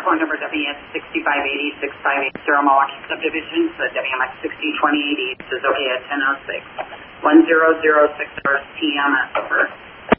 phone number WS 6580-6580 Milwaukee Subdivision, the WMX 602080 is okay at 10:06. 10:06 PM over.